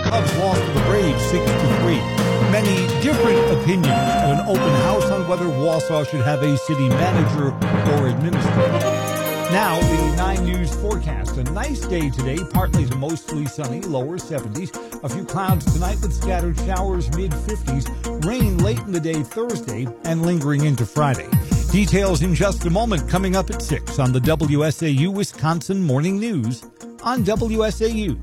Cubs lost to the Braves 6-3. Many different opinions at an open house on whether Wausau should have a city manager or administrator. Now, the 9 News forecast. A nice day today, partly to mostly sunny, lower 70s. A few clouds tonight with scattered showers, mid-50s. Rain late in the day Thursday and lingering into Friday. Details in just a moment, coming up at 6 on the WSAU Wisconsin Morning News on WSAU.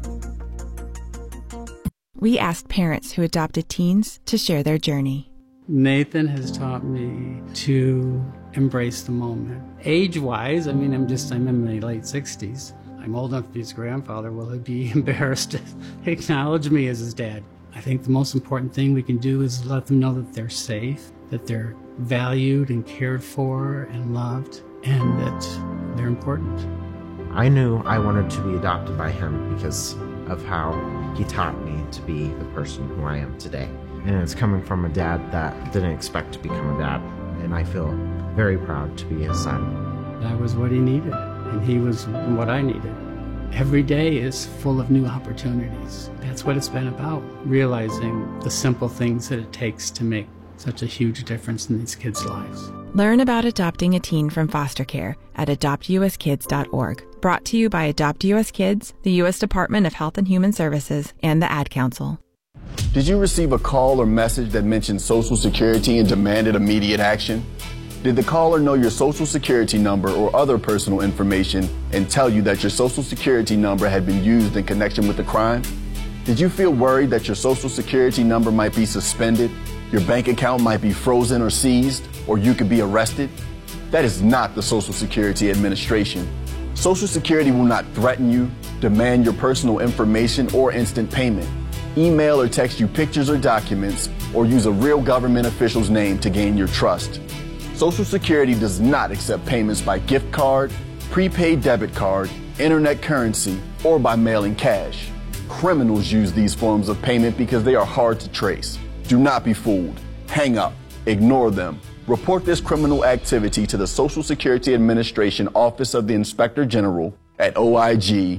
We asked parents who adopted teens to share their journey. Nathan has taught me to embrace the moment. Age-wise, I'm in my late 60s. I'm old enough to be his grandfather. Will he be embarrassed to acknowledge me as his dad? I think the most important thing we can do is let them know that they're safe, that they're valued and cared for and loved, and that they're important. I knew I wanted to be adopted by him because of how he taught me to be the person who I am today. And it's coming from a dad that didn't expect to become a dad. And I feel very proud to be his son. I was what he needed, and he was what I needed. Every day is full of new opportunities. That's what it's been about, realizing the simple things that it takes to make such a huge difference in these kids' lives. Learn about adopting a teen from foster care at adoptuskids.org. Brought to you by Adopt US Kids, the U.S. Department of Health and Human Services, and the Ad Council. Did you receive a call or message that mentioned Social Security and demanded immediate action? Did the caller know your Social Security number or other personal information and tell you that your Social Security number had been used in connection with the crime? Did you feel worried that your Social Security number might be suspended, your bank account might be frozen or seized, or you could be arrested? That is not the Social Security Administration. Social Security will not threaten you, demand your personal information, or instant payment. Email or text you pictures or documents, or use a real government official's name to gain your trust. Social Security does not accept payments by gift card, prepaid debit card, internet currency, or by mailing cash. Criminals use these forms of payment because they are hard to trace. Do not be fooled. Hang up. Ignore them. Report this criminal activity to the Social Security Administration Office of the Inspector General at oig.ssa.gov.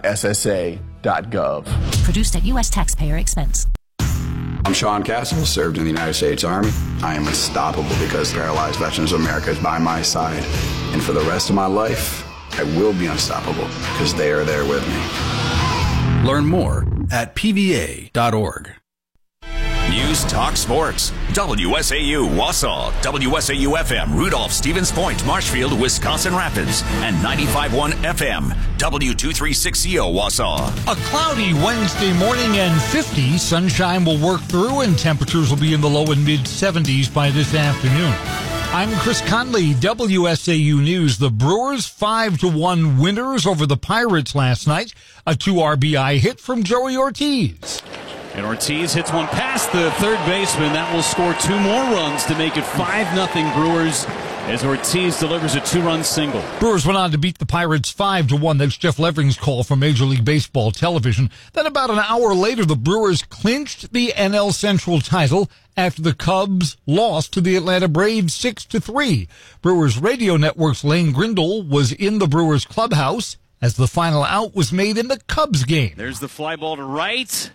Produced at U.S. taxpayer expense. I'm Sean Castle, served in the United States Army. I am unstoppable because Paralyzed Veterans of America is by my side. And for the rest of my life, I will be unstoppable because they are there with me. Learn more at pva.org. News Talk Sports. WSAU Wausau, WSAU FM Rudolph, Stevens Point, Marshfield, Wisconsin Rapids, and 95.1 FM W236CO Wausau. A cloudy Wednesday morning and 50. Sunshine will work through and temperatures will be in the low and mid 70s by this afternoon. I'm Chris Conley, WSAU News. The Brewers 5-1 winners over the Pirates last night. A 2 RBI hit from Joey Ortiz. And Ortiz hits one past the third baseman. That will score 2 more runs to make it 5-0 Brewers as Ortiz delivers a 2-run single. Brewers went on to beat the Pirates 5-1. That's Jeff Levering's call from Major League Baseball television. Then about an hour later, the Brewers clinched the NL Central title after the Cubs lost to the Atlanta Braves 6-3. Brewers Radio Network's Lane Grindle was in the Brewers clubhouse as the final out was made in the Cubs game. There's the fly ball to right.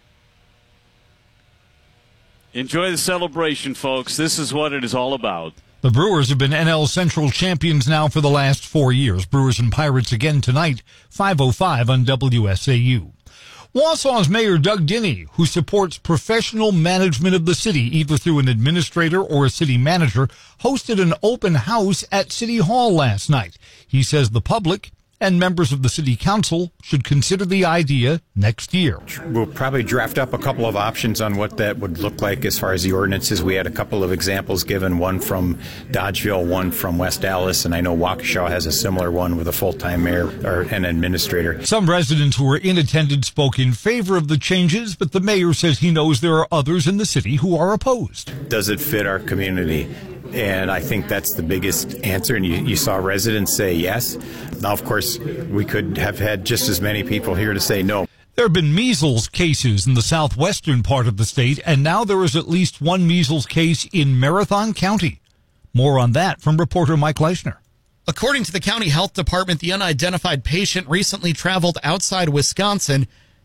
Enjoy the celebration, folks. This is what it is all about. The Brewers have been NL Central champions now for the last 4 years. Brewers and Pirates again tonight, 5:05 on WSAU. Wausau's Mayor Doug Dinney, who supports professional management of the city, either through an administrator or a city manager, hosted an open house at City Hall last night. He says the public and members of the city council should consider the idea next year. We'll probably draft up a couple of options on what that would look like as far as the ordinances. We had a couple of examples given, one from Dodgeville, one from West Dallas, and I know Waukesha has a similar one with a full-time mayor or an administrator. Some residents who were in attendance spoke in favor of the changes, but the mayor says he knows there are others in the city who are opposed. Does it fit our community? And I think that's the biggest answer. And you saw residents say yes. Now, of course, we could have had just as many people here to say no. There have been measles cases in the southwestern part of the state, and now there is at least one measles case in Marathon County. More on that from reporter Mike Leishner. According to the county health department, the unidentified patient recently traveled outside Wisconsin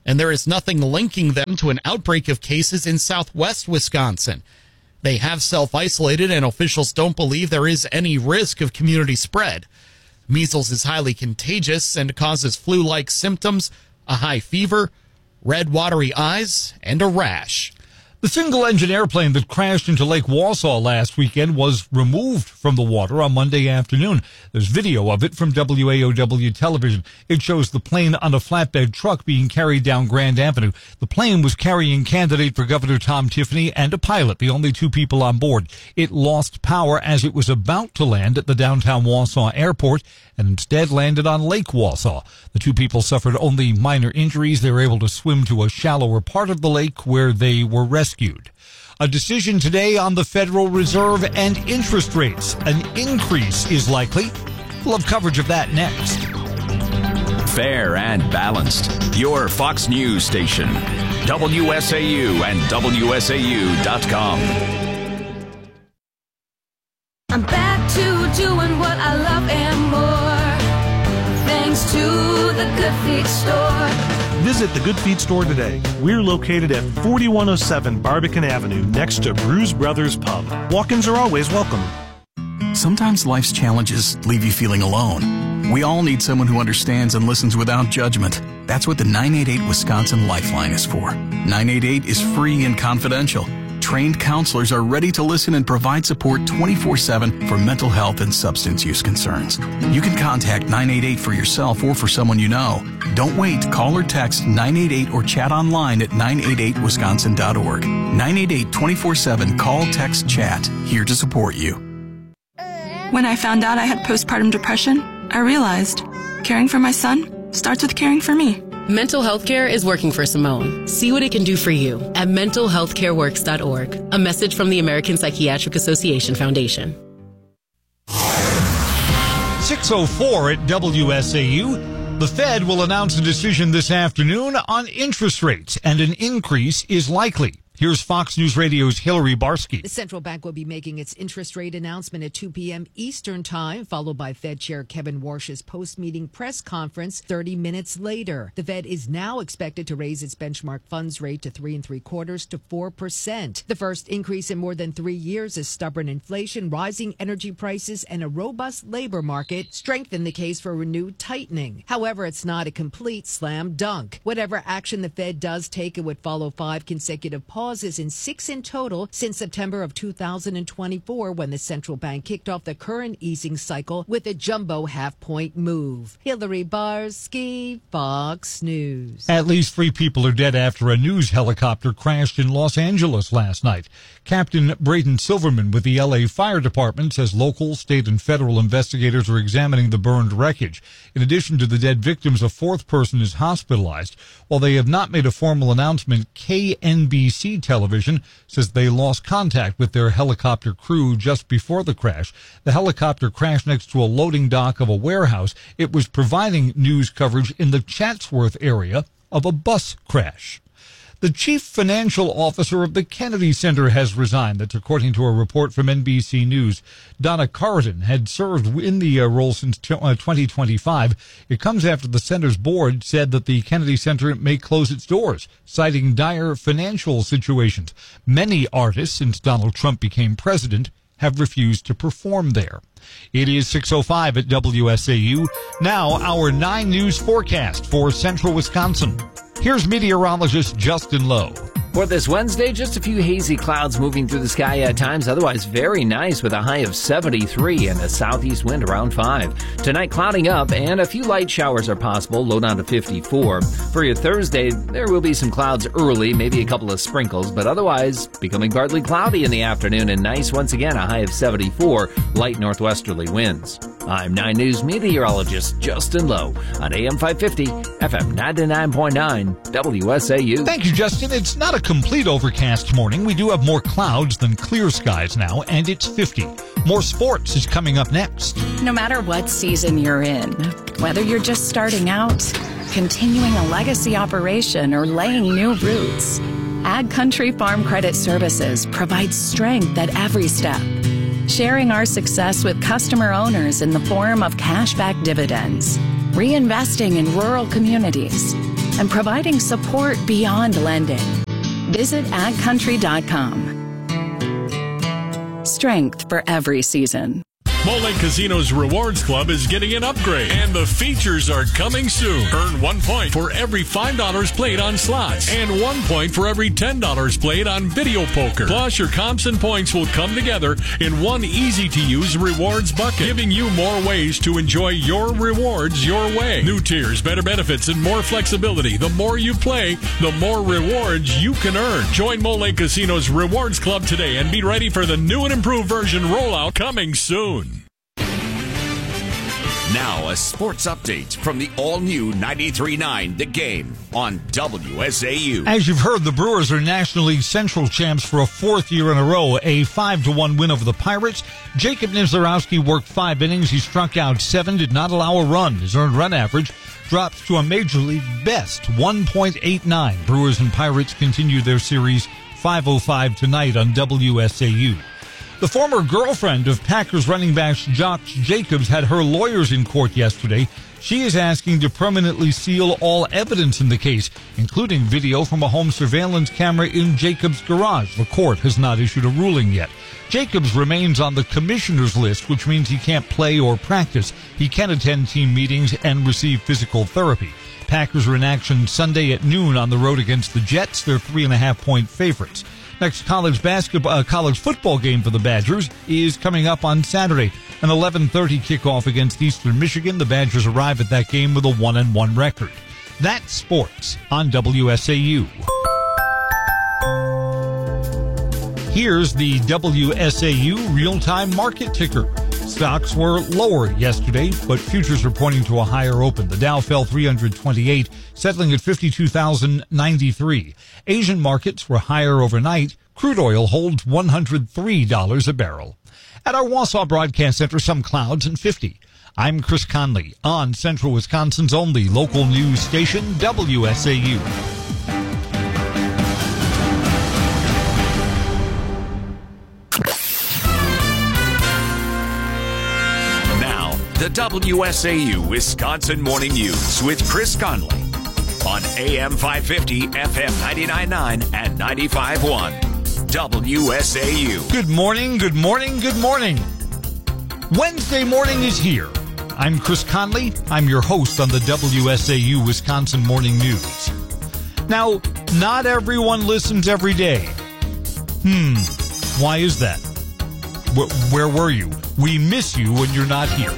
and there is nothing linking them to an outbreak of cases in southwest Wisconsin. They have self-isolated, and officials don't believe there is any risk of community spread. Measles is highly contagious and causes flu-like symptoms, a high fever, red watery eyes, and a rash. The single-engine airplane that crashed into Lake Wausau last weekend was removed from the water on Monday afternoon. There's video of it from WAOW television. It shows the plane on a flatbed truck being carried down Grand Avenue. The plane was carrying candidate for Governor Tom Tiffany and a pilot, the only two people on board. It lost power as it was about to land at the downtown Wausau airport and instead landed on Lake Wausau. The two people suffered only minor injuries. They were able to swim to a shallower part of the lake where they were rescued. A decision today on the Federal Reserve and interest rates. An increase is likely. We'll have coverage of that next. Fair and balanced. Your Fox News station. WSAU and WSAU.com. I'm back to doing what I love and more, thanks to the Good Feet store. Visit the Good Feet store today. We're located at 4107 Barbican Avenue, next to Brews Brothers Pub. Walk-ins are always welcome. Sometimes life's challenges leave you feeling alone. We all need someone who understands and listens without judgment. That's what the 988 Wisconsin Lifeline is for. 988 is free and confidential. Trained counselors are ready to listen and provide support 24/7 for mental health and substance use concerns. You can contact 988 for yourself or for someone you know. Don't wait. Call or text 988 or chat online at 988wisconsin.org. 988 24/7 call, text, chat. Here to support you. When I found out I had postpartum depression, I realized caring for my son starts with caring for me. Mental health care is working for Simone. See what it can do for you at mentalhealthcareworks.org. A message from the American Psychiatric Association Foundation. 6:04 at WSAU. The Fed will announce a decision this afternoon on interest rates, and an increase is likely. Here's Fox News Radio's Hillary Barsky. The central bank will be making its interest rate announcement at 2 p.m. Eastern time, followed by Fed Chair Kevin Warsh's post-meeting press conference 30 minutes later. The Fed is now expected to raise its benchmark funds rate to 3 3/4% to 4%. The first increase in more than 3 years as stubborn inflation, rising energy prices, and a robust labor market strengthen the case for renewed tightening. However, it's not a complete slam dunk. Whatever action the Fed does take, it would follow 5 consecutive pauses in 6 in total since September of 2024, when the central bank kicked off the current easing cycle with a jumbo half-point move. Hillary Barsky, Fox News. At least 3 people are dead after a news helicopter crashed in Los Angeles last night. Captain Braden Silverman with the LA Fire Department says local, state, and federal investigators are examining the burned wreckage. In addition to the dead victims, a 4th person is hospitalized. While they have not made a formal announcement, KNBC television says they lost contact with their helicopter crew just before the crash. The helicopter crashed next to a loading dock of a warehouse. It was providing news coverage in the Chatsworth area of a bus crash. The chief financial officer of the Kennedy Center has resigned. That's according to a report from NBC News. Donna Carden had served in the role since 2025. It comes after the center's board said that the Kennedy Center may close its doors, citing dire financial situations. Many artists, since Donald Trump became president, have refused to perform there. It is 6:05 at WSAU. Now, our 9 News forecast for central Wisconsin. Here's meteorologist Justin Lowe. For this Wednesday, just a few hazy clouds moving through the sky at times. Otherwise, very nice with a high of 73 and a southeast wind around 5. Tonight, clouding up and a few light showers are possible, low down to 54. For your Thursday, there will be some clouds early, maybe a couple of sprinkles, but otherwise becoming partly cloudy in the afternoon and nice once again, a high of 74, light northwesterly winds. I'm 9 News meteorologist Justin Lowe on AM 550, FM 99.9, WSAU. Thank you, Justin. It's not a complete overcast morning. We do have more clouds than clear skies now, and it's 50. More sports is coming up next. No matter what season you're in, whether you're just starting out, continuing a legacy operation, or laying new roots, Ag Country Farm Credit Services provides strength at every step, sharing our success with customer owners in the form of cashback dividends, reinvesting in rural communities, and providing support beyond lending. Visit agcountry.com. Strength for every season. Mole Lake Casino's Rewards Club is getting an upgrade, and the features are coming soon. Earn 1 point for every $5 played on slots, and 1 point for every $10 played on video poker. Plus, your comps and points will come together in one easy-to-use rewards bucket, giving you more ways to enjoy your rewards your way. New tiers, better benefits, and more flexibility. The more you play, the more rewards you can earn. Join Mole Lake Casino's Rewards Club today and be ready for the new and improved version rollout coming soon. Now, a sports update from the all-new 93.9 The Game on WSAU. As you've heard, the Brewers are National League Central champs for a fourth year in a row, a 5-1 win over the Pirates. Jacob Niezerowski worked 5 innings. He struck out 7, did not allow a run. His earned run average drops to a Major League best, 1.89. Brewers and Pirates continue their series 5:05 tonight on WSAU. The former girlfriend of Packers running back Josh Jacobs had her lawyers in court yesterday. She is asking to permanently seal all evidence in the case, including video from a home surveillance camera in Jacobs' garage. The court has not issued a ruling yet. Jacobs remains on the commissioner's list, which means he can't play or practice. He can attend team meetings and receive physical therapy. Packers are in action Sunday at noon on the road against the Jets. They're 3.5-point favorites. Next college football game for the Badgers is coming up on Saturday. An 11:30 kickoff against Eastern Michigan. The Badgers arrive at that game with a 1-1 record. That's sports on WSAU. Here's the WSAU real-time market ticker. Stocks were lower yesterday, but futures are pointing to a higher open. The Dow fell 328, settling at 52,093. Asian markets were higher overnight. Crude oil holds $103 a barrel. At our Wausau Broadcast Center, some clouds and 50. I'm Chris Conley on Central Wisconsin's only local news station, WSAU. The WSAU Wisconsin Morning News with Chris Conley on AM 550, FM 99.9, and 95.1. WSAU. Good morning, good morning, good morning. Wednesday morning is here. I'm Chris Conley. I'm your host on the WSAU Wisconsin Morning News. Now, not everyone listens every day. Why is that? Where were you? We miss you when you're not here.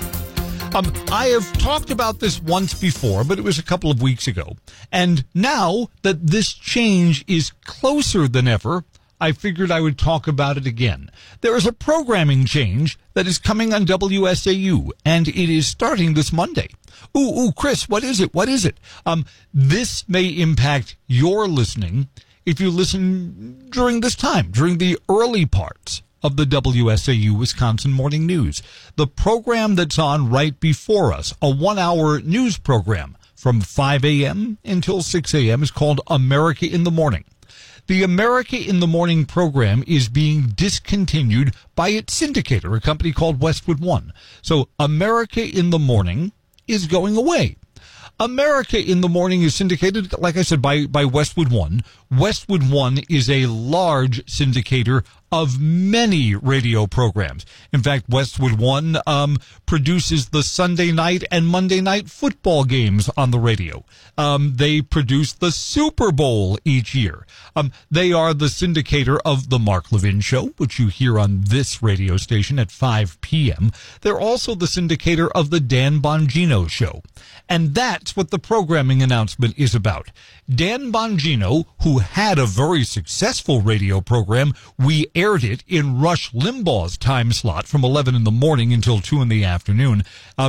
I have talked about this once before, but it was a couple of weeks ago. And now that this change is closer than ever, I figured I would talk about it again. There is a programming change that is coming on WSAU, and it is starting this Monday. Ooh, Chris, what is it? What is it? This may impact your listening if you listen during this time, during the early parts of the WSAU Wisconsin Morning News. The program that's on right before us, a 1-hour news program from 5 a.m. until 6 a.m. is called America in the Morning. The America in the Morning program is being discontinued by its syndicator, a company called Westwood One. So America in the Morning is going away. America in the Morning is syndicated, like I said, by Westwood One. Westwood One is a large syndicator of many radio programs. In fact, Westwood One produces the Sunday night and Monday night football games on the radio. They produce the Super Bowl each year. They are the syndicator of the Mark Levin Show, which you hear on this radio station at 5 p.m. They're also the syndicator of the Dan Bongino Show. And that's what the programming announcement is about. Dan Bongino, who had a very successful radio program, we aired it in Rush Limbaugh's time slot from 11 in the morning until 2 in the afternoon.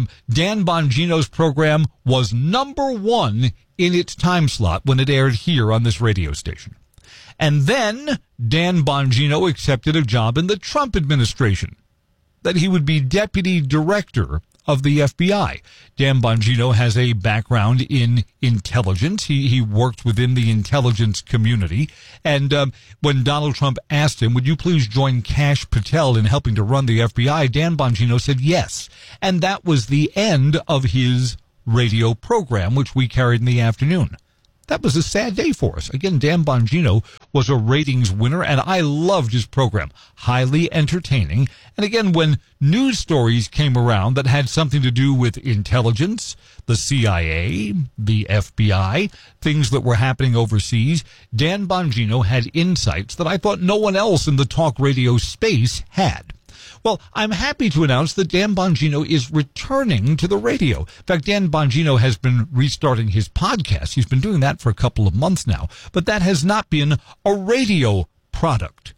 Dan Bongino's program was number 1 in its time slot when it aired here on this radio station. And then Dan Bongino accepted a job in the Trump administration, that he would be deputy director of the FBI. Dan Bongino has a background in intelligence. He worked within the intelligence community. And when Donald Trump asked him, would you please join Kash Patel in helping to run the FBI, Dan Bongino said yes. And that was the end of his radio program, which we carried in the afternoon. that was a sad day for us. Again, Dan Bongino was a ratings winner, and I loved his program. Highly entertaining. And again, when news stories came around that had something to do with intelligence, the CIA, the FBI, things that were happening overseas, Dan Bongino had insights that I thought no one else in the talk radio space had. Well, I'm happy to announce that Dan Bongino is returning to the radio. In fact, Dan Bongino has been restarting his podcast. He's been doing that for a couple of months now, but that has not been a radio product.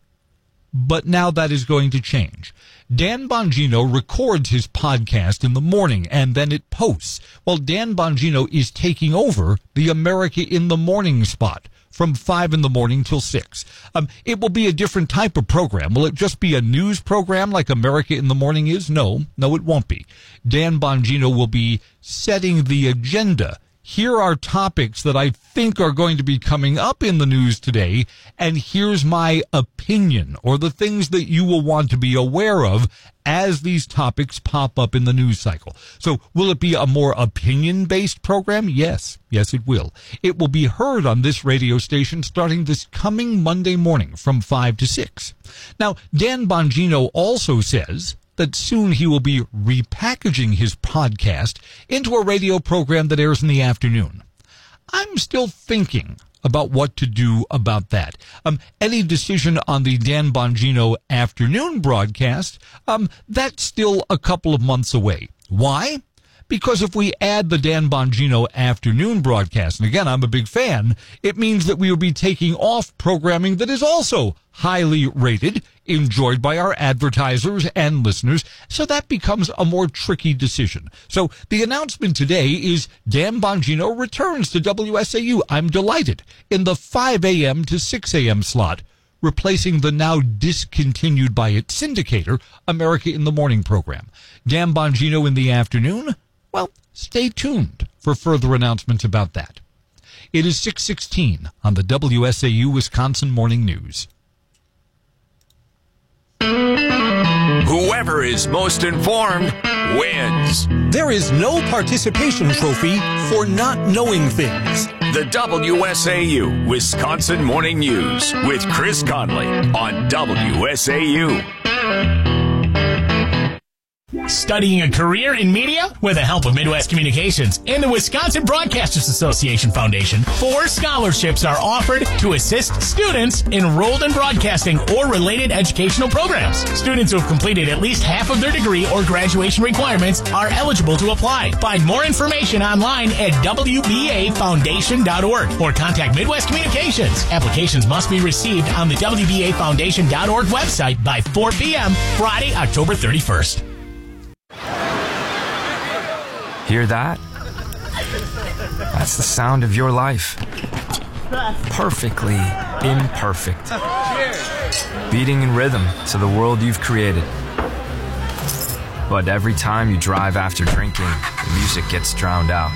But now that is going to change. Dan Bongino records his podcast in the morning and then it posts. Well, Dan Bongino is taking over the America in the Morning spot from 5 in the morning till 6. It will be a different type of program. Will it just be a news program like America in the Morning is? No, it won't be. Dan Bongino will be setting the agenda. Here are topics that I think are going to be coming up in the news today, and here's my opinion, or the things that you will want to be aware of as these topics pop up in the news cycle. So will it be a more opinion-based program? Yes, it will. It will be heard on this radio station starting this coming Monday morning from 5 to 6. Now, Dan Bongino also says that soon he will be repackaging his podcast into a radio program that airs in the afternoon. I'm still thinking about what to do about that. Any decision on the Dan Bongino afternoon broadcast, that's still a couple of months away. Why? Because if we add the Dan Bongino afternoon broadcast, and again, I'm a big fan, it means that we will be taking off programming that is also highly rated, enjoyed by our advertisers and listeners, so that becomes a more tricky decision. So the announcement today is Dan Bongino returns to WSAU. I'm delighted. In the 5 a.m. to 6 a.m. slot, replacing the now discontinued by its syndicator, America in the Morning program. Dan Bongino in the afternoon? Well, stay tuned for further announcements about that. It is 6:16 on the WSAU Wisconsin Morning News. Whoever is most informed wins. There is no participation trophy for not knowing things. The WSAU Wisconsin Morning News with Chris Conley on WSAU. Studying a career in media? With the help of Midwest Communications and the Wisconsin Broadcasters Association Foundation, 4 scholarships are offered to assist students enrolled in broadcasting or related educational programs. Students who have completed at least half of their degree or graduation requirements are eligible to apply. Find more information online at WBAFoundation.org or contact Midwest Communications. Applications must be received on the WBAFoundation.org website by 4 p.m. Friday, October 31st. Hear that? That's the sound of your life. Perfectly imperfect. Beating in rhythm to the world you've created. But every time you drive after drinking, the music gets drowned out.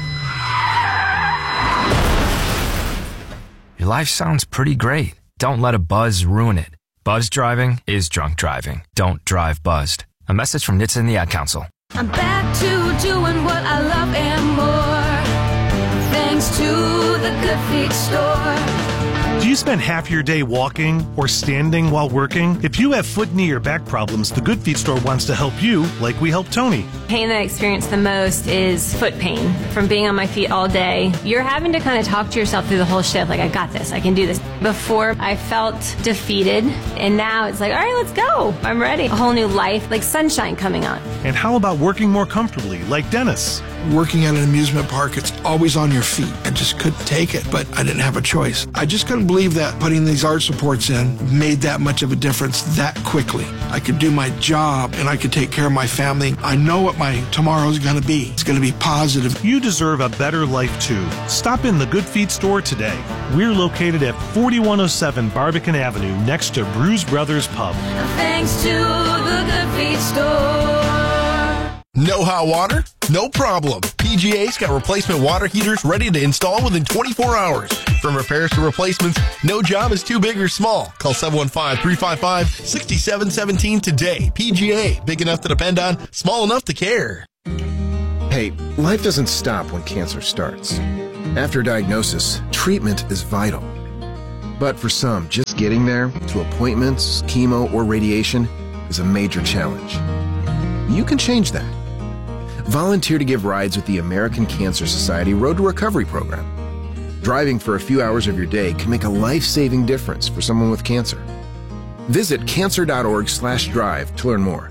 Your life sounds pretty great. Don't let a buzz ruin it. Buzz driving is drunk driving. Don't drive buzzed. A message from NHTSA and the Ad Council. I'm back to doing what I love and more, thanks to the Good Feet store. Do you spend half your day walking or standing while working? If you have foot, knee, or back problems, the Good Feet store wants to help you like we helped Tony. Pain that I experience the most is foot pain from being on my feet all day. You're having to kind of talk to yourself through the whole shift, like, I got this, I can do this. Before, I felt defeated, and now it's like, all right, let's go. I'm ready. A whole new life, like sunshine coming on. And how about working more comfortably, like Dennis? Working at an amusement park, it's always on your feet. I just couldn't take it, but I didn't have a choice. I just couldn't believe that putting these arch supports in made that much of a difference that quickly. I could do my job and I could take care of my family. I know what my tomorrow's going to be. It's going to be positive. You deserve a better life too. Stop in the Good Feet store today. We're located at 4107 Barbican Avenue next to Bruise Brothers Pub. Thanks to the Good Feet store. No hot water? No problem. PGA's got replacement water heaters ready to install within 24 hours. From repairs to replacements, no job is too big or small. Call 715-355-6717 today. PGA, big enough to depend on, small enough to care. Hey, life doesn't stop when cancer starts. After diagnosis, treatment is vital. But for some, just getting there, to appointments, chemo, or radiation, is a major challenge. You can change that. Volunteer to give rides with the American Cancer Society Road to Recovery program. Driving for a few hours of your day can make a life-saving difference for someone with cancer. Visit cancer.org/drive to learn more.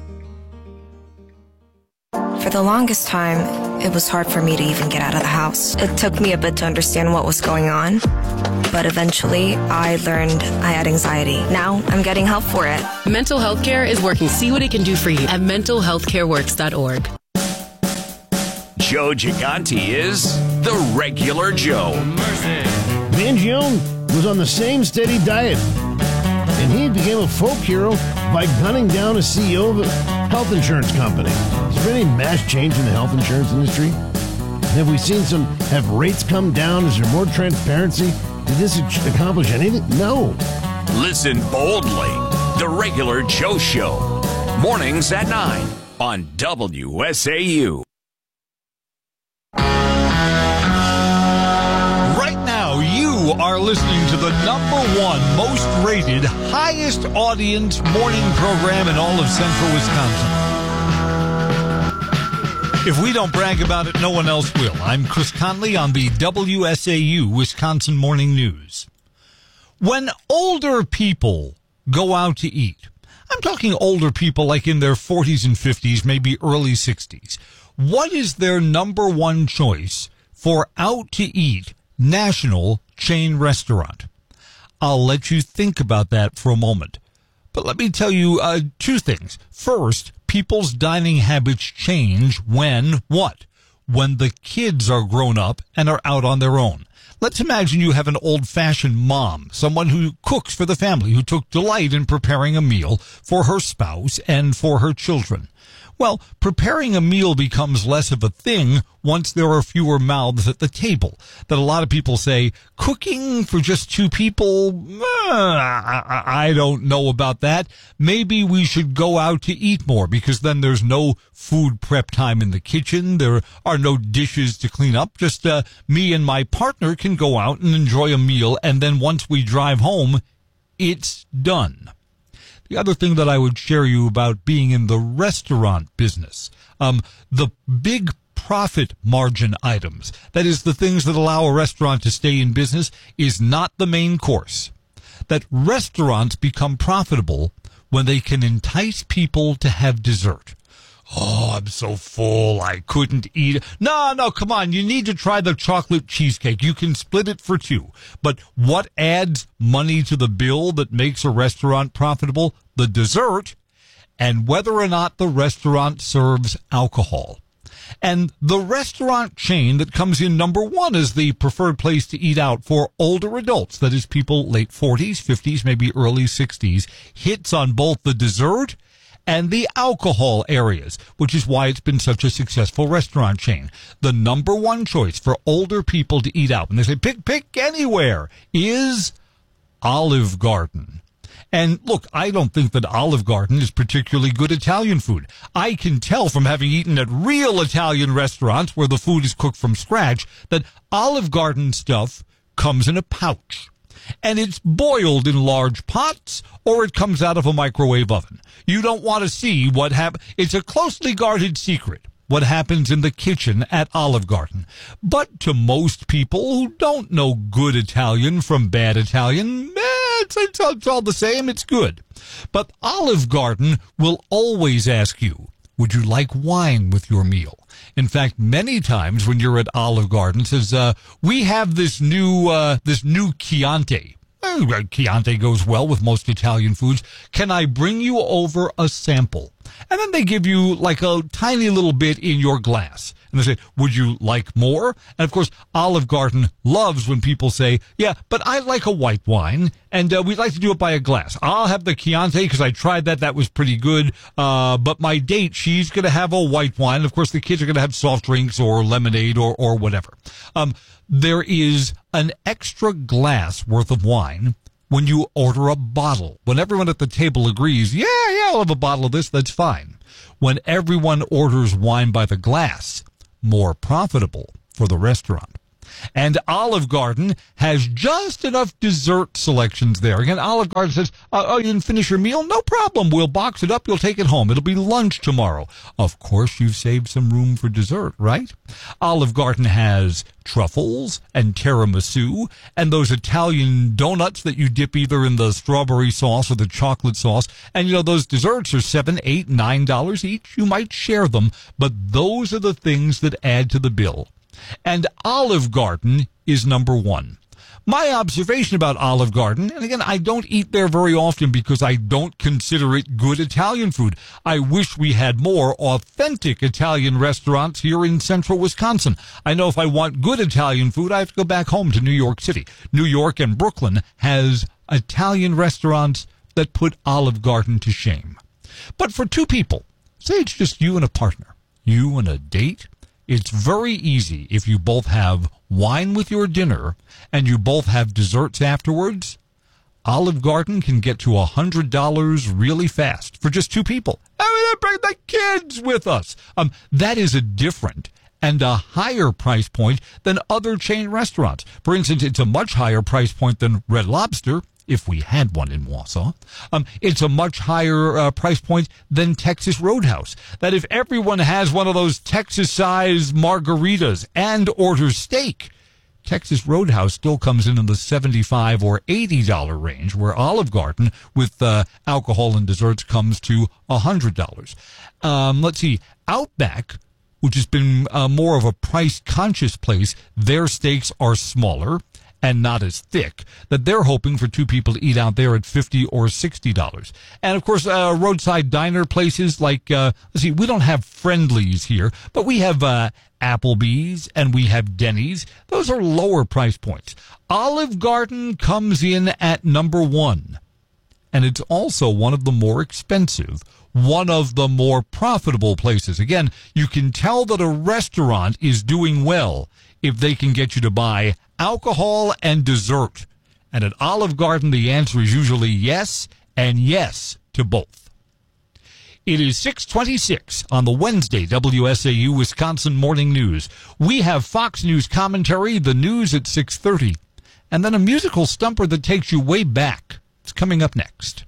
For the longest time, it was hard for me to even get out of the house. It took me a bit to understand what was going on, but eventually I learned I had anxiety. Now I'm getting help for it. Mental health care is working. See what it can do for you at mentalhealthcareworks.org. Joe Gigante is the regular Joe. Mangione was on the same steady diet, and he became a folk hero by gunning down a CEO of a health insurance company. Is there any mass change in the health insurance industry? Have we seen have rates come down? Is there more transparency? Did this accomplish anything? No. Listen boldly. The regular Joe Show. Mornings at 9 on WSAU. You are listening to the #1 most rated, highest audience morning program in all of central Wisconsin. If we don't brag about it, no one else will. I'm Chris Conley on the WSAU Wisconsin Morning News. When older people go out to eat, I'm talking older people like in their 40s and 50s, maybe early 60s, what is their #1 choice for out to eat national chain restaurant? I'll let you think about that for a moment. But let me tell you two things. First, people's dining habits change when what? When the kids are grown up and are out on their own. Let's imagine you have an old-fashioned mom, someone who cooks for the family, who took delight in preparing a meal for her spouse and for her children. Well, preparing a meal becomes less of a thing once there are fewer mouths at the table. That a lot of people say, cooking for just 2 people, I don't know about that. Maybe we should go out to eat more because then there's no food prep time in the kitchen. There are no dishes to clean up. Just me and my partner can go out and enjoy a meal, and then once we drive home, it's done. The other thing that I would share you about being in the restaurant business, the big profit margin items, that is the things that allow a restaurant to stay in business, is not the main course. That restaurants become profitable when they can entice people to have dessert. Oh, I'm so full, I couldn't eat it. No, come on, you need to try the chocolate cheesecake. You can split it for 2. But what adds money to the bill that makes a restaurant profitable? The dessert, and whether or not the restaurant serves alcohol. And the restaurant chain that comes in #1 as the preferred place to eat out for older adults, that is people late 40s, 50s, maybe early 60s, hits on both the dessert and the alcohol areas, which is why it's been such a successful restaurant chain. The #1 choice for older people to eat out, and they say, pick anywhere, is Olive Garden. And look, I don't think that Olive Garden is particularly good Italian food. I can tell from having eaten at real Italian restaurants where the food is cooked from scratch that Olive Garden stuff comes in a pouch. And it's boiled in large pots, or it comes out of a microwave oven. You don't want to see what happens. It's a closely guarded secret, what happens in the kitchen at Olive Garden. But to most people who don't know good Italian from bad Italian, it's all the same. It's good. But Olive Garden will always ask you, would you like wine with your meal? In fact, many times when you're at Olive Garden, says, we have this new Chianti. Chianti goes well with most Italian foods. Can I bring you over a sample? And then they give you like a tiny little bit in your glass. And they say, would you like more? And of course, Olive Garden loves when people say, yeah, but I like a white wine, and we'd like to do it by a glass. I'll have the Chianti because I tried that. That was pretty good. But my date, she's going to have a white wine. Of course, the kids are going to have soft drinks or lemonade or whatever. There is an extra glass worth of wine when you order a bottle. When everyone at the table agrees, yeah, I'll have a bottle of this, that's fine. When everyone orders wine by the glass, more profitable for the restaurant. And Olive Garden has just enough dessert selections there. Again, Olive Garden says, oh, you didn't finish your meal? No problem. We'll box it up. You'll take it home. It'll be lunch tomorrow. Of course, you've saved some room for dessert, right? Olive Garden has truffles and tiramisu and those Italian donuts that you dip either in the strawberry sauce or the chocolate sauce. And, those desserts are $7, $8, $9 each. You might share them, but those are the things that add to the bill. And Olive Garden is number one. My observation about Olive Garden, and again, I don't eat there very often because I don't consider it good Italian food. I wish we had more authentic Italian restaurants here in central Wisconsin. I know if I want good Italian food, I have to go back home to New York City. New York and Brooklyn has Italian restaurants that put Olive Garden to shame. But for two people, say it's just you and a partner, you and a date, it's very easy if you both have wine with your dinner and you both have desserts afterwards. Olive Garden can get to $100 really fast for just two people. I mean, bring the kids with us. That is a different and a higher price point than other chain restaurants. For instance, it's a much higher price point than Red Lobster, if we had one in Wausau. It's a much higher price point than Texas Roadhouse. That if everyone has one of those Texas-sized margaritas and orders steak, Texas Roadhouse still comes in the $75 or $80 range, where Olive Garden with alcohol and desserts comes to $100. Let's see, Outback, which has been more of a price-conscious place, their steaks are smaller and not as thick, that they're hoping for two people to eat out there at $50 or $60. And, of course, roadside diner places like, we don't have Friendly's here, but we have Applebee's and we have Denny's. Those are lower price points. Olive Garden comes in at number one, and it's also one of the more expensive, one of the more profitable places. Again, you can tell that a restaurant is doing well if they can get you to buy alcohol and dessert. And at Olive Garden, the answer is usually yes and yes to both. It is 6:26 on the Wednesday WSAU Wisconsin Morning News. We have Fox News commentary, the news at 6:30, and then a musical stumper that takes you way back. It's coming up next.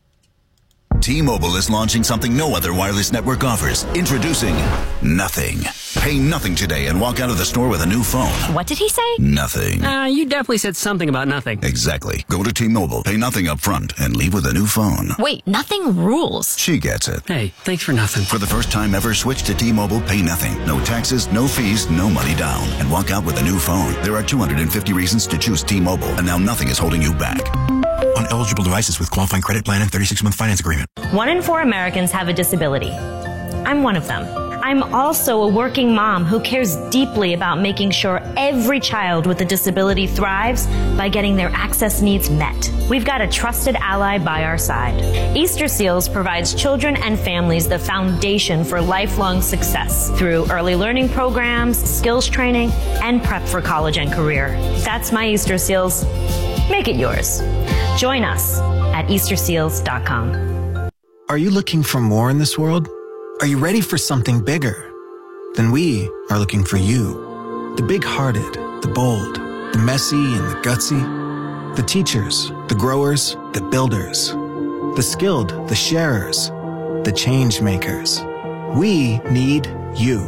T-Mobile is launching something no other wireless network offers. Introducing Nothing. Pay nothing today and walk out of the store with a new phone. What did he say? Nothing. You definitely said something about nothing. Exactly. Go to T-Mobile, pay nothing up front, and leave with a new phone. Wait, nothing rules. She gets it. Hey, thanks for nothing. For the first time ever, switch to T-Mobile, pay nothing. No taxes, no fees, no money down. And walk out with a new phone. There are 250 reasons to choose T-Mobile, and now nothing is holding you back. On eligible devices with qualifying credit plan and 36-month finance agreement. 1 in 4 Americans have a disability. I'm one of them. I'm also a working mom who cares deeply about making sure every child with a disability thrives by getting their access needs met. We've got a trusted ally by our side. Easter Seals provides children and families the foundation for lifelong success through early learning programs, skills training, and prep for college and career. That's my Easter Seals. Make it yours. Join us at easterseals.com. Are you looking for more in this world? Are you ready for something bigger? Then we are looking for you. The big-hearted, the bold, the messy and the gutsy. The teachers, the growers, the builders. The skilled, the sharers, the change makers. We need you.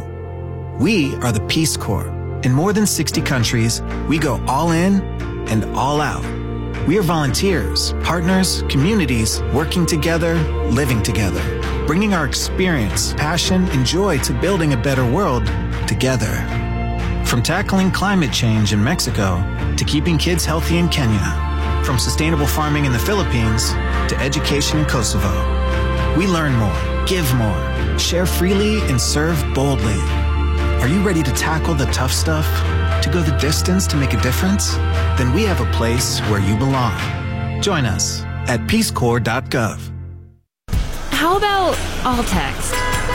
We are the Peace Corps. In more than 60 countries, we go all in and all out. We are volunteers, partners, communities, working together, living together, bringing our experience, passion, and joy to building a better world together. From tackling climate change in Mexico to keeping kids healthy in Kenya, from sustainable farming in the Philippines to education in Kosovo. We learn more, give more, share freely, and serve boldly. Are you ready to tackle the tough stuff? To go the distance to make a difference? Then we have a place where you belong. Join us at peacecorps.gov. How about all text?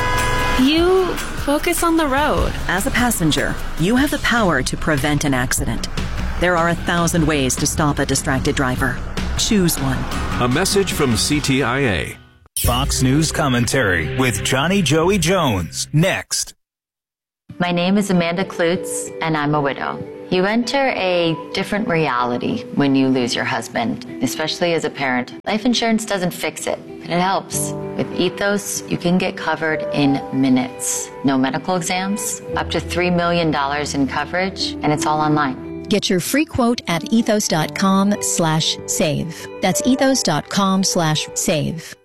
You focus on the road. As a passenger, you have the power to prevent an accident. There are 1,000 ways to stop a distracted driver. Choose one. A message from CTIA. Fox News commentary with Johnny Joey Jones. Next. My name is Amanda Klutz, and I'm a widow. You enter a different reality when you lose your husband, especially as a parent. Life insurance doesn't fix it, but it helps. With Ethos, you can get covered in minutes. No medical exams, up to $3 million in coverage, and it's all online. Get your free quote at ethos.com/save. That's ethos.com/save.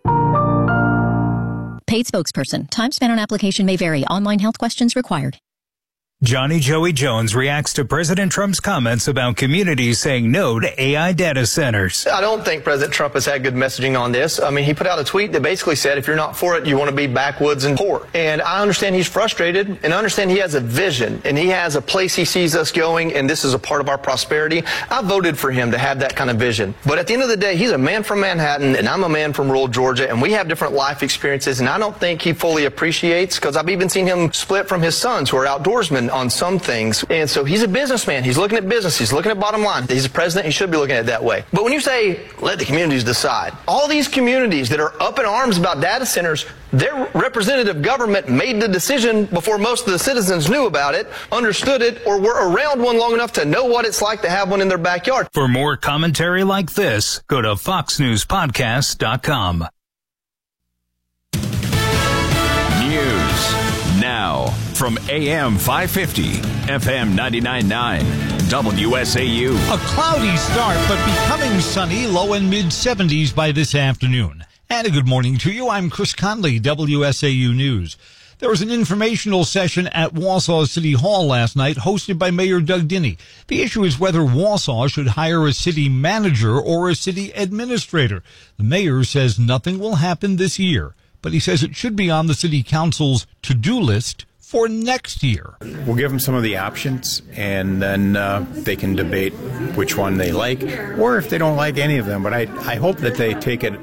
Paid spokesperson. Time spent on application may vary. Online health questions required. Johnny Joey Jones reacts to President Trump's comments about communities saying no to AI data centers. I don't think President Trump has had good messaging on this. I mean, he put out a tweet that basically said, if you're not for it, you want to be backwoods and poor. And I understand he's frustrated, and I understand he has a vision, and he has a place he sees us going, and this is a part of our prosperity. I voted for him to have that kind of vision. But at the end of the day, he's a man from Manhattan, and I'm a man from rural Georgia, and we have different life experiences, and I don't think he fully appreciates, because I've even seen him split from his sons who are outdoorsmen on some things. And so he's a businessman. He's looking at business. He's looking at bottom line. He's a president. He should be looking at it that way. But when you say, let the communities decide, all these communities that are up in arms about data centers, their representative government made the decision before most of the citizens knew about it, understood it, or were around one long enough to know what it's like to have one in their backyard. For more commentary like this, go to foxnewspodcast.com. News now from AM 550, FM 99.9, WSAU. A cloudy start, but becoming sunny, low and mid-70s by this afternoon. And a good morning to you. I'm Chris Conley, WSAU News. There was an informational session at Wausau City Hall last night hosted by Mayor Doug Dinny. The issue is whether Wausau should hire a city manager or a city administrator. The mayor says nothing will happen this year, but he says it should be on the city council's to-do list for next year. We'll give them some of the options, and then they can debate which one they like, or if they don't like any of them. But I hope that they take it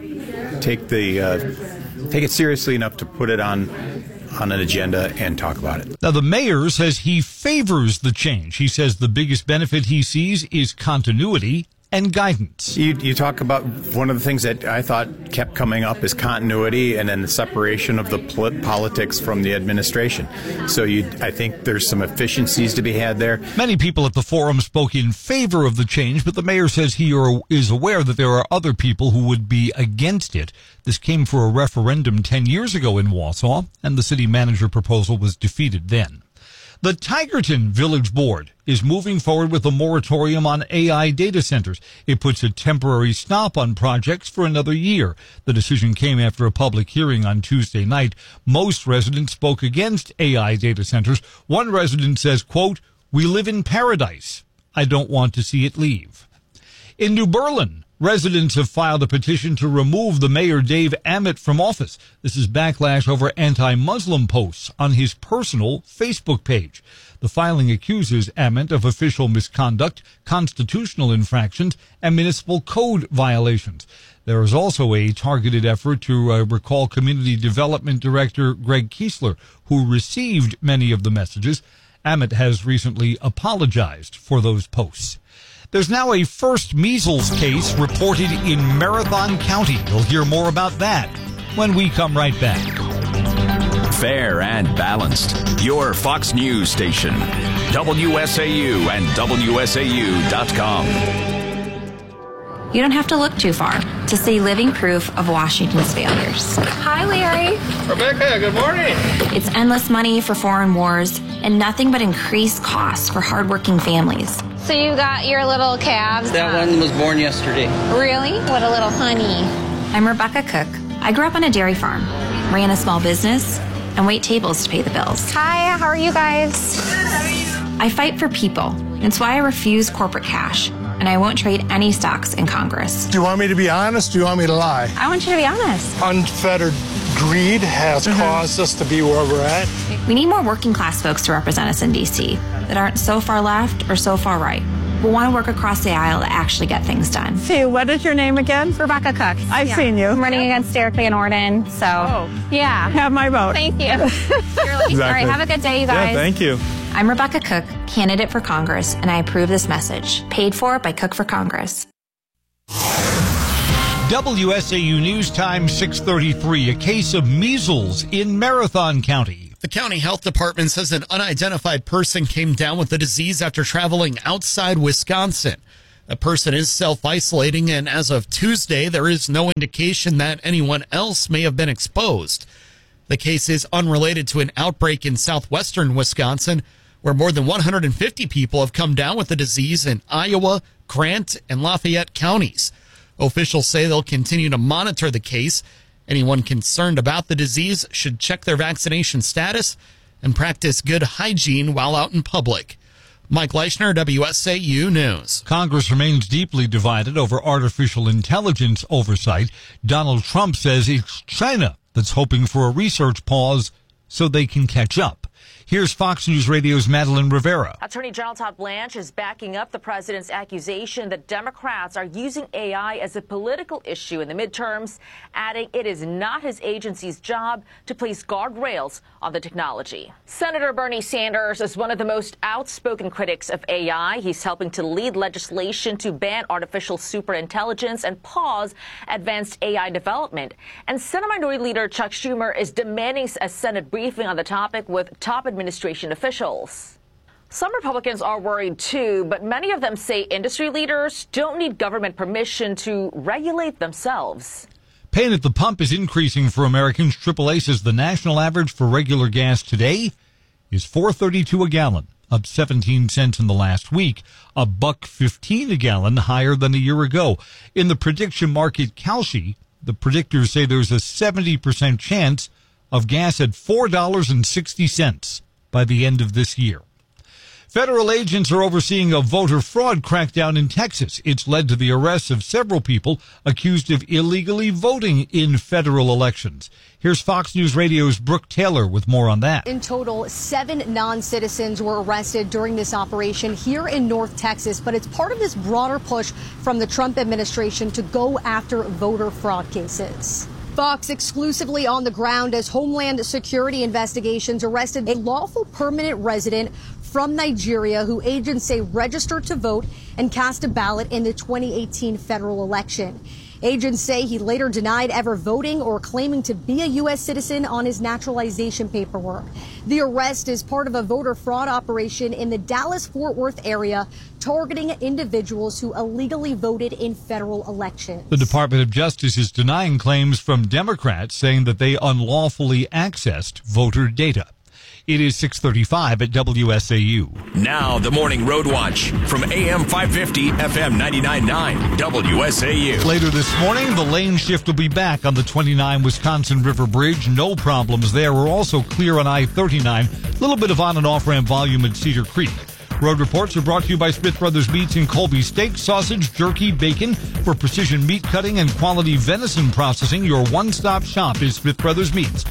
seriously enough to put it on an agenda and talk about it. Now, the mayor says he favors the change. He says the biggest benefit he sees is continuity and guidance. You talk about one of the things that I thought kept coming up is continuity and then the separation of the politics from the administration. So I think there's some efficiencies to be had there. Many people at the forum spoke in favor of the change, but the mayor says he is aware that there are other people who would be against it. This came for a referendum 10 years ago in Wausau, and the city manager proposal was defeated then. The Tigerton Village Board is moving forward with a moratorium on AI data centers. It puts a temporary stop on projects for another year. The decision came after a public hearing on Tuesday night. Most residents spoke against AI data centers. One resident says, quote, "We live in paradise. I don't want to see it leave." In New Berlin, residents have filed a petition to remove the mayor, Dave Ammett, from office. This is backlash over anti-Muslim posts on his personal Facebook page. The filing accuses Ammett of official misconduct, constitutional infractions, and municipal code violations. There is also a targeted effort to recall Community Development Director Greg Kiesler, who received many of the messages. Ammett has recently apologized for those posts. There's now a first measles case reported in Marathon County. You'll hear more about that when we come right back. Fair and balanced. Your Fox News station. WSAU and WSAU.com. You don't have to look too far to see living proof of Washington's failures. Hi, Larry. Rebecca, good morning. It's endless money for foreign wars and nothing but increased costs for hardworking families. So you got your little calves? That one was born yesterday. Really? What a little honey. I'm Rebecca Cook. I grew up on a dairy farm, ran a small business, and wait tables to pay the bills. Hi, how are you guys? I fight for people. It's why I refuse corporate cash, and I won't trade any stocks in Congress. Do you want me to be honest? Do you want me to lie? I want you to be honest. Unfettered greed has caused us to be where we're at. We need more working class folks to represent us in D.C. that aren't so far left or so far right. We want to work across the aisle to actually get things done. See, what is your name again? Rebecca Cook. I've seen you. I'm running against Derek Van Orden, so yeah. Have my vote. Thank you. Exactly. All right, have a good day, you guys. Yeah, thank you. I'm Rebecca Cook, candidate for Congress, and I approve this message. Paid for by Cook for Congress. WSAU News Time 6:33. A case of measles in Marathon County. The county health department says an unidentified person came down with the disease after traveling outside Wisconsin. The person is self-isolating, and as of Tuesday, there is no indication that anyone else may have been exposed. The case is unrelated to an outbreak in southwestern Wisconsin, where more than 150 people have come down with the disease in Iowa, Grant, and Lafayette counties. Officials say they'll continue to monitor the case. Anyone concerned about the disease should check their vaccination status and practice good hygiene while out in public. Mike Leischner, WSAU News. Congress remains deeply divided over artificial intelligence oversight. Donald Trump says it's China that's hoping for a research pause so they can catch up. Here's Fox News Radio's Madeline Rivera. Attorney General Todd Blanche is backing up the president's accusation that Democrats are using AI as a political issue in the midterms, adding it is not his agency's job to place guardrails on the technology. Senator Bernie Sanders is one of the most outspoken critics of AI. He's helping to lead legislation to ban artificial superintelligence and pause advanced AI development. And Senate Minority Leader Chuck Schumer is demanding a Senate briefing on the topic with top administration officials. Some Republicans are worried too, but many of them say industry leaders don't need government permission to regulate themselves. Pain at the pump is increasing for Americans. AAA says the national average for regular gas today is $4.32 a gallon, up 17 cents in the last week, $1.15 a gallon higher than a year ago. In the prediction market Kalshi, the predictors say there's a 70% chance of gas at $4.60 by the end of this year. Federal agents are overseeing a voter fraud crackdown in Texas. It's led to the arrests of several people accused of illegally voting in federal elections. Here's Fox News Radio's Brooke Taylor with more on that. In total, 7 non-citizens were arrested during this operation here in North Texas, but it's part of this broader push from the Trump administration to go after voter fraud cases. Fox exclusively on the ground as Homeland Security investigations arrested a lawful permanent resident from Nigeria who agents say registered to vote and cast a ballot in the 2018 federal election. Agents say he later denied ever voting or claiming to be a U.S. citizen on his naturalization paperwork. The arrest is part of a voter fraud operation in the Dallas-Fort Worth area targeting individuals who illegally voted in federal elections. The Department of Justice is denying claims from Democrats saying that they unlawfully accessed voter data. It is 6:35 at WSAU. Now the Morning Road Watch from AM 550, FM 99.9, WSAU. Later this morning, the lane shift will be back on the 29 Wisconsin River Bridge. No problems there. We're also clear on I-39. A little bit of on and off ramp volume at Cedar Creek. Road reports are brought to you by Smith Brothers Meats in Colby. Steak, sausage, jerky, bacon. For precision meat cutting and quality venison processing, your one-stop shop is Smith Brothers Meats,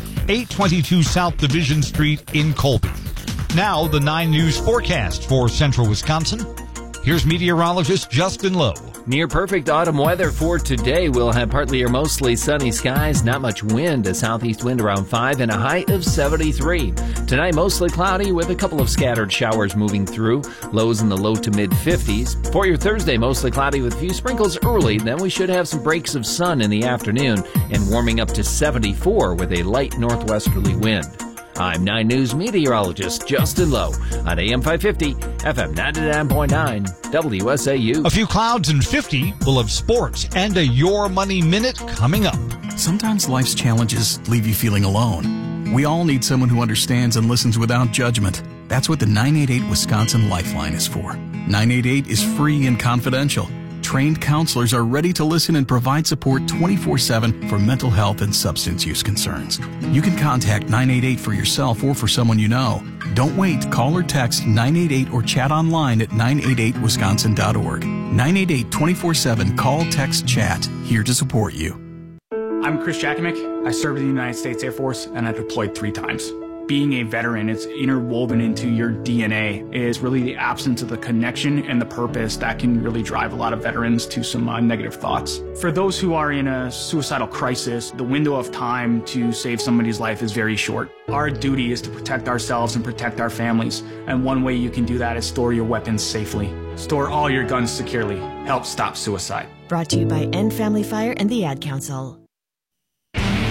822 South Division Street in Colby. Now, the 9 News forecast for central Wisconsin. Here's meteorologist Justin Lowe. Near perfect autumn weather for today. We'll have partly or mostly sunny skies, not much wind, a southeast wind around 5 and a high of 73. Tonight, mostly cloudy with a couple of scattered showers moving through, lows in the low to mid 50s. For your Thursday, mostly cloudy with a few sprinkles early, then we should have some breaks of sun in the afternoon and warming up to 74 with a light northwesterly wind. I'm 9 News meteorologist Justin Lowe on AM 550, FM 99.9, WSAU. A few clouds and 50. We'll have sports and a Your Money Minute coming up. Sometimes life's challenges leave you feeling alone. We all need someone who understands and listens without judgment. That's what the 988 Wisconsin Lifeline is for. 988 is free and confidential. Trained counselors are ready to listen and provide support 24/7 for mental health and substance use concerns. You can contact 988 for yourself or for someone you know. Don't wait. Call or text 988 or chat online at 988wisconsin.org. 988 24/7. Call, text, chat. Here to support you. I'm Chris Jakimick. I served in the United States Air Force and I deployed 3 times. Being a veteran, it's interwoven into your DNA, is really the absence of the connection and the purpose that can really drive a lot of veterans to some negative thoughts. For those who are in a suicidal crisis, the window of time to save somebody's life is very short. Our duty is to protect ourselves and protect our families, and one way you can do that is store your weapons safely. Store all your guns securely. Help stop suicide. Brought to you by End Family Fire and the Ad Council.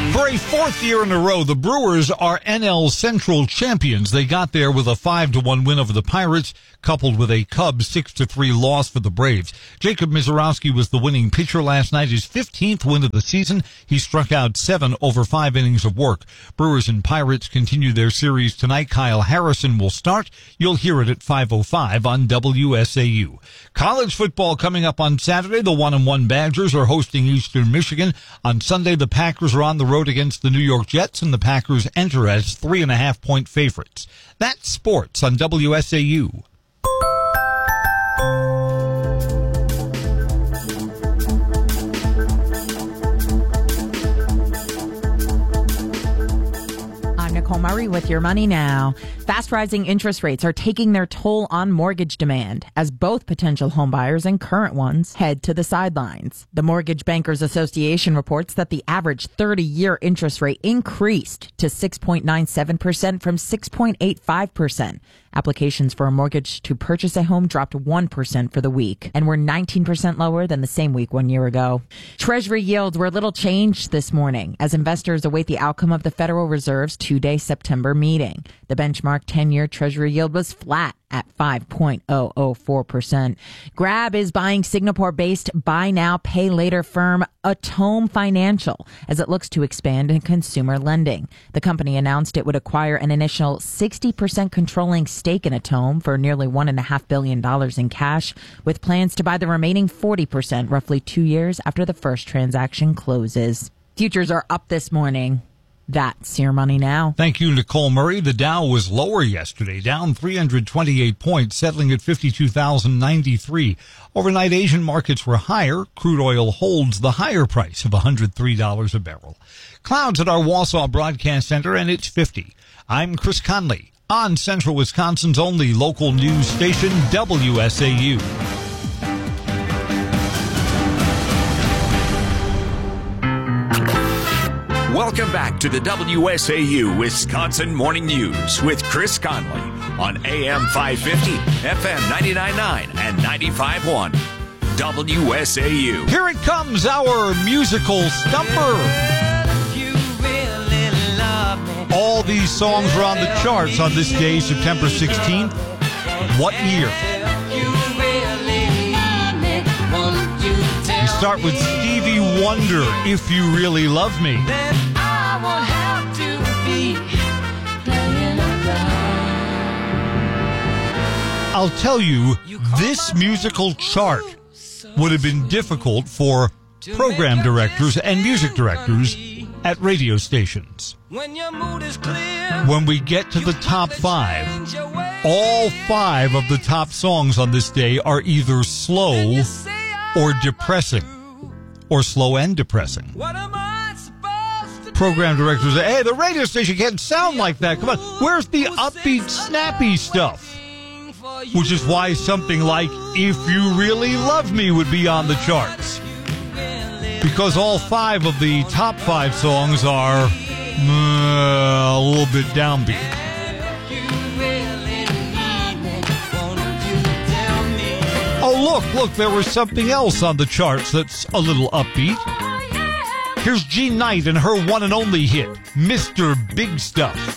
For a fourth year in a row, the Brewers are NL Central champions. They got there with a 5-1 win over the Pirates, coupled with a Cubs 6-3 loss for the Braves. Jacob Misiorowski was the winning pitcher last night, his 15th win of the season. He struck out 7 over 5 innings of work. Brewers and Pirates continue their series tonight. Kyle Harrison will start. You'll hear it at 5:05 on WSAU. College football coming up on Saturday. The 1-1 Badgers are hosting Eastern Michigan. On Sunday, the Packers are on the road against the New York Jets, and the Packers enter as 3.5-point favorites. That's sports on WSAU. Nicole Murray with your money now. Fast rising interest rates are taking their toll on mortgage demand as both potential homebuyers and current ones head to the sidelines. The Mortgage Bankers Association reports that the average 30-year interest rate increased to 6.97% from 6.85%. Applications for a mortgage to purchase a home dropped 1% for the week and were 19% lower than the same week 1 year ago. Treasury yields were little changed this morning as investors await the outcome of the Federal Reserve's two-day September meeting. The benchmark 10-year Treasury yield was flat at 5.004%. Grab is buying Singapore-based buy now, pay later firm Atome Financial as it looks to expand in consumer lending. The company announced it would acquire an initial 60% controlling stake in Atome for nearly $1.5 billion in cash, with plans to buy the remaining 40% roughly 2 years after the first transaction closes. Futures are up this morning. That's your money now. Thank you, Nicole Murray. The Dow was lower yesterday, down 328 points, settling at 52,093. Overnight Asian markets were higher. Crude oil holds the higher price of $103 a barrel. Clouds at our Wausau Broadcast Center, and it's 50. I'm Chris Conley on Central Wisconsin's only local news station, WSAU. Welcome back to the WSAU Wisconsin Morning News with Chris Conley on AM 550, FM 99.9, and 95.1. WSAU. Here it comes, our musical stumper. All these songs are on the charts on this day, September 16th. What year? We start with Stevie Wonder, If You Really Love Me. I'll tell you, this musical chart would have been difficult for program directors and music directors at radio stations. When we get to the top 5, all 5 of the top songs on this day are either slow or depressing, or slow and depressing. Program directors say, hey, the radio station can't sound like that. Come on, where's the upbeat, snappy stuff? Which is why something like If You Really Love Me would be on the charts. Because all 5 of the top 5 songs are a little bit downbeat. Oh, look, there was something else on the charts that's a little upbeat. Here's Jean Knight and her one and only hit, Mr. Big Stuff.